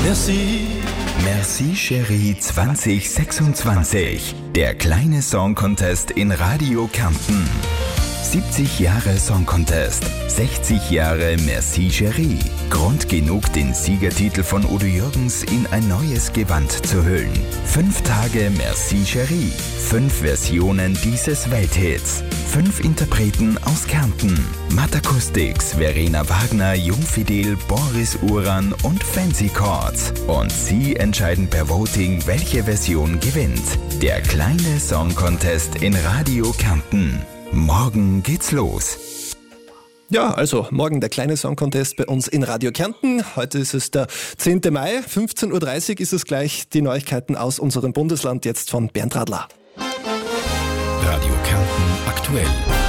Merci. Merci Chérie 2026. Der kleine Song Contest in Radio Kärnten. 70 Jahre Song Contest, 60 Jahre Merci Chérie. Grund genug, den Siegertitel von Udo Jürgens in ein neues Gewand zu hüllen. 5 Tage Merci Chérie, 5 Versionen dieses Welthits, 5 Interpreten aus Kärnten. Matt Acoustics, Verena Wagner, Jungfidel, Boris Uran und Fancy Chords. Und Sie entscheiden per Voting, welche Version gewinnt. Der kleine Song Contest in Radio Kärnten. Morgen geht's los. Ja, also morgen der kleine Song Contest bei uns in Radio Kärnten. Heute ist es der 10. Mai, 15.30 Uhr ist es gleich. Die Neuigkeiten aus unserem Bundesland jetzt von Bernd Radler. Radio Kärnten aktuell.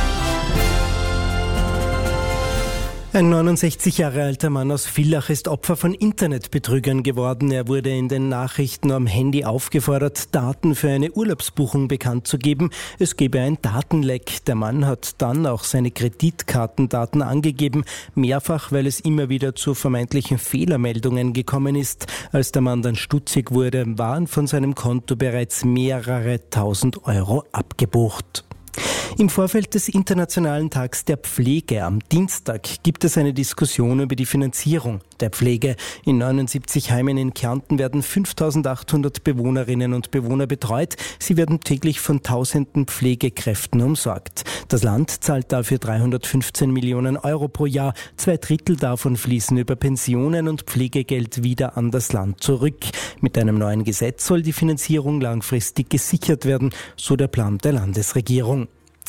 Ein 69 Jahre alter Mann aus Villach ist Opfer von Internetbetrügern geworden. Er wurde in den Nachrichten am Handy aufgefordert, Daten für eine Urlaubsbuchung bekannt zu geben. Es gebe ein Datenleck. Der Mann hat dann auch seine Kreditkartendaten angegeben, mehrfach, weil es immer wieder zu vermeintlichen Fehlermeldungen gekommen ist. Als der Mann dann stutzig wurde, waren von seinem Konto bereits mehrere tausend Euro abgebucht. Im Vorfeld des Internationalen Tags der Pflege am Dienstag gibt es eine Diskussion über die Finanzierung der Pflege. In 79 Heimen in Kärnten werden 5.800 Bewohnerinnen und Bewohner betreut. Sie werden täglich von tausenden Pflegekräften umsorgt. Das Land zahlt dafür 315 Millionen Euro pro Jahr. 2/3 davon fließen über Pensionen und Pflegegeld wieder an das Land zurück. Mit einem neuen Gesetz soll die Finanzierung langfristig gesichert werden, so der Plan der Landesregierung.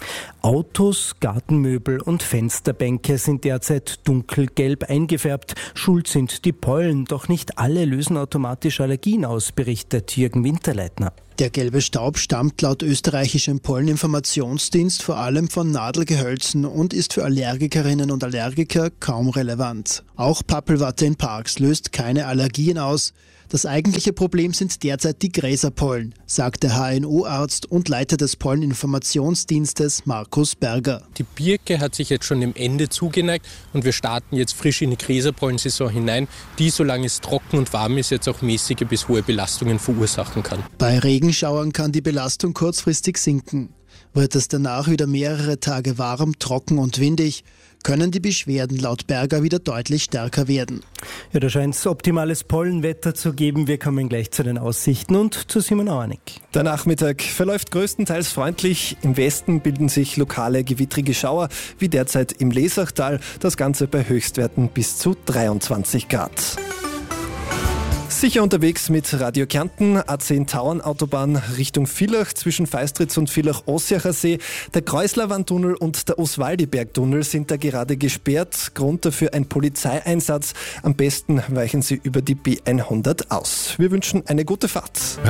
Autos, Gartenmöbel und Fensterbänke sind derzeit dunkelgelb eingefärbt. Schuld sind die Pollen, doch nicht alle lösen automatisch Allergien aus, berichtet Jürgen Winterleitner. Der gelbe Staub stammt laut österreichischem Polleninformationsdienst vor allem von Nadelgehölzen und ist für Allergikerinnen und Allergiker kaum relevant. Auch Pappelwatte in Parks löst keine Allergien aus. Das eigentliche Problem sind derzeit die Gräserpollen, sagt der HNO-Arzt und Leiter des Polleninformationsdienstes Markus Berger. Die Birke hat sich jetzt schon dem Ende zugeneigt und wir starten jetzt frisch in die Gräserpollensaison hinein, die, solange es trocken und warm ist, jetzt auch mäßige bis hohe Belastungen verursachen kann. Bei Regenschauern kann die Belastung kurzfristig sinken. Wird es danach wieder mehrere Tage warm, trocken und windig, können die Beschwerden laut Berger wieder deutlich stärker werden. Ja, da scheint es optimales Pollenwetter zu geben. Wir kommen gleich zu den Aussichten und zu Simon Auernick. Der Nachmittag verläuft größtenteils freundlich. Im Westen bilden sich lokale gewittrige Schauer, wie derzeit im Lesachtal. Das Ganze bei Höchstwerten bis zu 23 Grad. Sicher unterwegs mit Radio Kärnten, A10 Tauernautobahn Richtung Villach zwischen Feistritz und Villach-Ossiacher See. Der Kreuzlerwandtunnel und der Oswaldibergtunnel sind da gerade gesperrt. Grund dafür ein Polizeieinsatz. Am besten weichen Sie über die B100 aus. Wir wünschen eine gute Fahrt.